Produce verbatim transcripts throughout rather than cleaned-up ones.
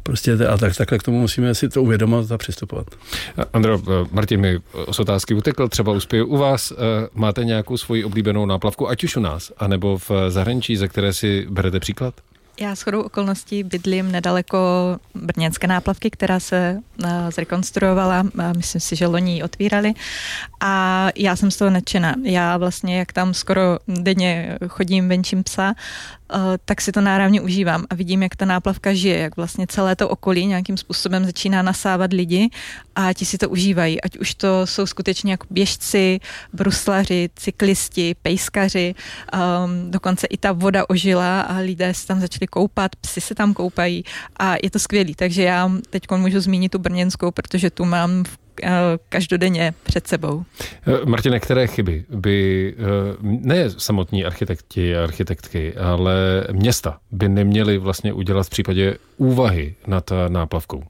prostě a tak, takhle k tomu musíme si to uvědomit a přistupovat. Andro, Martin mi z otázky utekl, třeba uspěju u vás. Máte nějakou svoji oblíbenou náplavku, ať už u nás, anebo v zahraničí, ze které si berete příklad? Já shodou okolností bydlím nedaleko brněnské náplavky, která se uh, zrekonstruovala, uh, myslím si, že loni ji otvírali a já jsem z toho nadšená. Já vlastně, jak tam skoro denně chodím, venčím psa, uh, tak si to náravně užívám a vidím, jak ta náplavka žije, jak vlastně celé to okolí nějakým způsobem začíná nasávat lidi a ti si to užívají, ať už to jsou skutečně jako běžci, bruslaři, cyklisti, pejskaři, um, dokonce i ta voda ožila a lidé se tam začali koupat, psi se tam koupají a je to skvělý, takže já teď můžu zmínit tu brněnskou, protože tu mám každodenně před sebou. Martine, které chyby by ne samotní architekti a architektky, ale města by neměly vlastně udělat v případě úvahy nad náplavkou?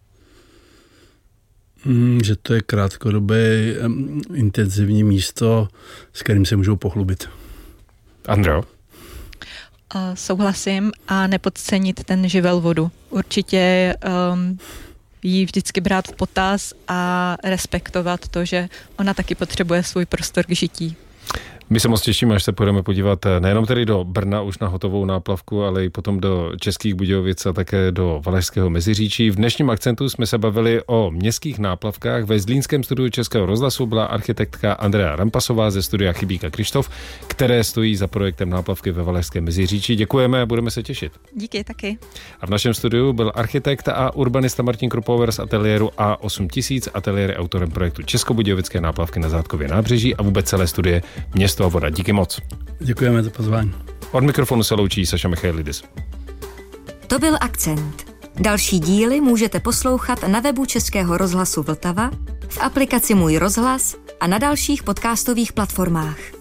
Mm, že to je krátkodobé intenzivní místo, s kterým se můžou pochlubit. Andro? Souhlasím a nepodcenit ten živel vodu. Určitě um, jí vždycky brát v potaz a respektovat to, že ona taky potřebuje svůj prostor k žití. My se moc těšíme, až se půjdeme podívat nejenom tedy do Brna už na hotovou náplavku, ale i potom do Českých Budějovic a také do Valašského Meziříčí. V dnešním akcentu jsme se bavili o městských náplavkách. Ve Zlínském studiu Českého rozhlasu byla architektka Andrea Rampasová ze studia Chybík a Krištof, které stojí za projektem náplavky ve Valašském Meziříčí. Děkujeme a budeme se těšit. Díky, taky. A v našem studiu byl architekt a urbanista Martin Krupover z ateliéru A osm tisíc. Ateliér je autorem projektu Českobudějovické náplavky na Zátkově nábřeží a vůbec celé studie Město a voda. Díky moc. Děkujeme za pozvání. Od mikrofonu se loučí Saša Michailidis. To byl Akcent. Další díly můžete poslouchat na webu Českého rozhlasu Vltava, v aplikaci Můj rozhlas a na dalších podcastových platformách.